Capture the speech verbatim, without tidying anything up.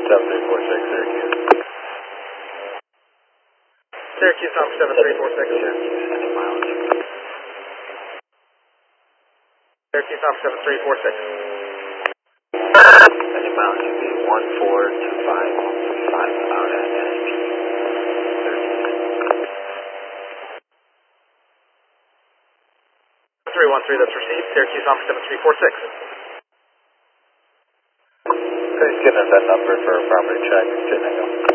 seven three four six, Syracuse. Syracuse, number seven three four six. Sending mileage. Syracuse, number seven three four six. Sending mileage would be one four two five five out at S P thirteen. three one three, that's received. Syracuse, number seven three four six. Please give us that number for a property check. Good to go.